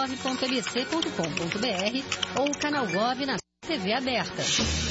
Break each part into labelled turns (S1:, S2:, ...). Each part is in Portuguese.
S1: canalgov.abc.com.br ou Canal Gov na TV aberta.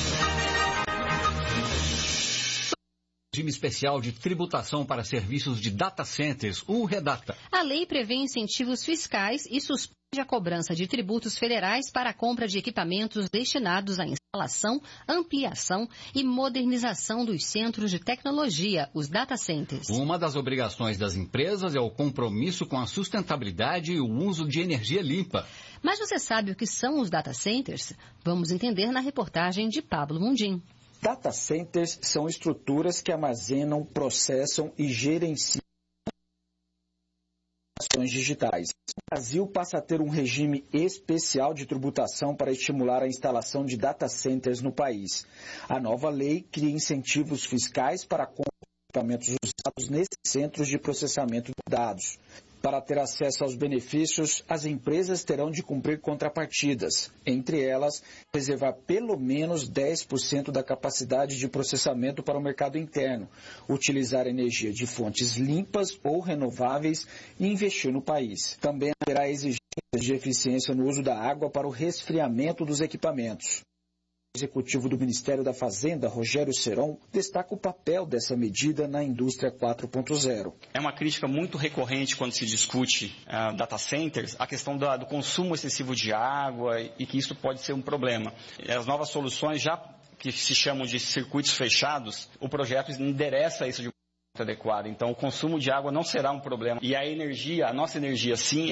S2: Regime especial de tributação para serviços de data centers, o REDATA.
S1: A lei prevê incentivos fiscais e suspende a cobrança de tributos federais para a compra de equipamentos destinados à instalação, ampliação e modernização dos centros de tecnologia, os data centers.
S2: Uma das obrigações das empresas é o compromisso com a sustentabilidade e o uso de energia limpa.
S1: Mas você sabe o que são os data centers? Vamos entender na reportagem de Pablo Mundim.
S3: Data centers são estruturas que armazenam, processam e gerenciam ações digitais. O Brasil passa a ter um regime especial de tributação para estimular a instalação de data centers no país. A nova lei cria incentivos fiscais para a compra de equipamentos usados nesses centros de processamento de dados. Para ter acesso aos benefícios, as empresas terão de cumprir contrapartidas. Entre elas, reservar pelo menos 10% da capacidade de processamento para o mercado interno, utilizar energia de fontes limpas ou renováveis e investir no país. Também haverá exigências de eficiência no uso da água para o resfriamento dos equipamentos. O executivo do Ministério da Fazenda, Rogério Seron, destaca o papel dessa medida na indústria 4.0.
S4: É uma crítica muito recorrente quando se discute data centers, a questão do consumo excessivo de água e que isso pode ser um problema. As novas soluções, já que se chamam de circuitos fechados, o projeto endereça isso de uma maneira adequada. Então, o consumo de água não será um problema. E a energia, a nossa energia, sim,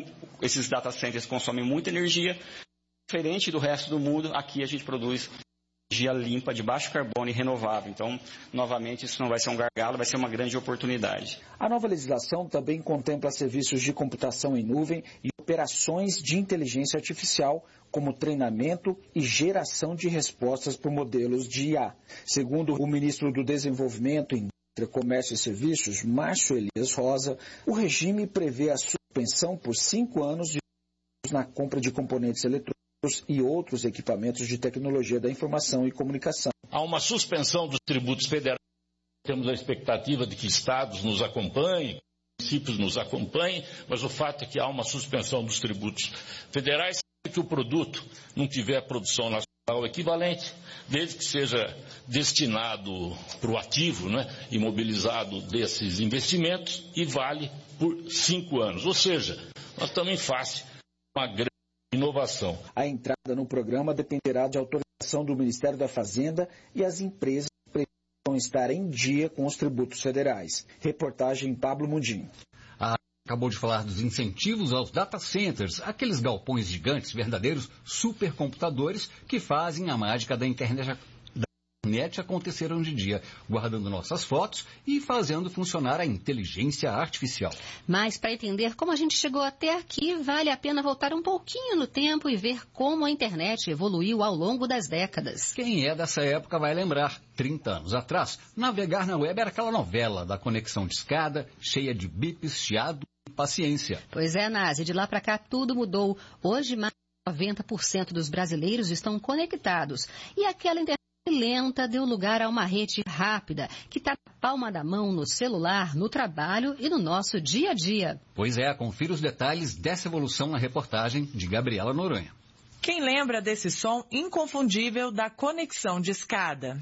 S4: esses data centers consomem muita energia. Diferente do resto do mundo, aqui a gente produz energia limpa, de baixo carbono e renovável. Então, novamente, isso não vai ser um gargalo, vai ser uma grande oportunidade.
S3: A nova legislação também contempla serviços de computação em nuvem e operações de inteligência artificial, como treinamento e geração de respostas por modelos de IA. Segundo o ministro do Desenvolvimento, Indústria, Comércio e Serviços, Márcio Elias Rosa, o regime prevê a suspensão por 5 anos de na compra de componentes eletrônicos e outros equipamentos de tecnologia da informação e comunicação.
S5: Há uma suspensão dos tributos federais. Temos a expectativa de que estados nos acompanhem, municípios nos acompanhem, mas o fato é que há uma suspensão dos tributos federais. Se o produto não tiver produção nacional equivalente, desde que seja destinado para o ativo, né, imobilizado desses investimentos, e vale por 5 anos. Ou seja, nós também faz uma grande inovação.
S3: A entrada no programa dependerá de autorização do Ministério da Fazenda e as empresas precisam estar em dia com os tributos federais. Reportagem Pablo Mundim.
S2: Acabou de falar dos incentivos aos data centers, aqueles galpões gigantes, verdadeiros supercomputadores que fazem a mágica da internet acontecer hoje em dia, guardando nossas fotos e fazendo funcionar a inteligência artificial.
S1: Mas para entender como a gente chegou até aqui, vale a pena voltar um pouquinho no tempo e ver como a internet evoluiu ao longo das décadas.
S2: Quem é dessa época vai lembrar, 30 anos atrás, navegar na web era aquela novela da conexão discada, cheia de bips, chiado e paciência.
S1: Pois é, Nazi, de lá para cá tudo mudou. Hoje, mais de 90% dos brasileiros estão conectados e aquela internet lenta deu lugar a uma rede rápida que está na palma da mão, no celular, no trabalho e no nosso dia a dia.
S2: Pois é, confira os detalhes dessa evolução na reportagem de Gabriela Noronha.
S6: Quem lembra desse som inconfundível da conexão de escada?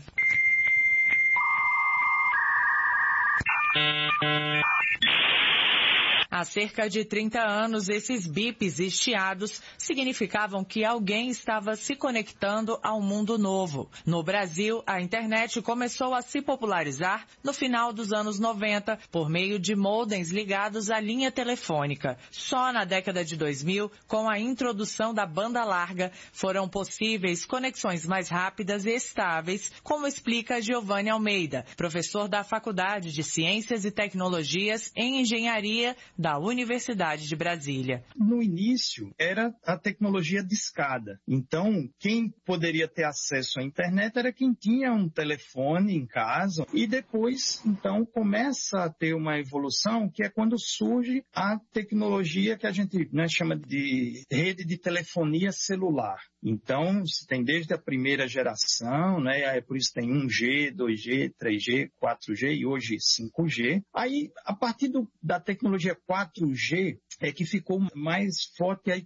S6: Há cerca de 30 anos, esses bips e chiados significavam que alguém estava se conectando a um mundo novo. No Brasil, a internet começou a se popularizar no final dos anos 90 por meio de modems ligados à linha telefônica. Só na década de 2000, com a introdução da banda larga, foram possíveis conexões mais rápidas e estáveis, como explica Giovanni Almeida, professor da Faculdade de Ciências e Tecnologias em Engenharia da Universidade de Brasília.
S7: No início, era a tecnologia discada. Então, quem poderia ter acesso à internet era quem tinha um telefone em casa. E depois, então, começa a ter uma evolução, que é quando surge a tecnologia que a gente chama de rede de telefonia celular. Então, você tem desde a primeira geração, por isso tem 1G, 2G, 3G, 4G e hoje 5G. Aí, a partir da tecnologia 4G, é que ficou mais forte aí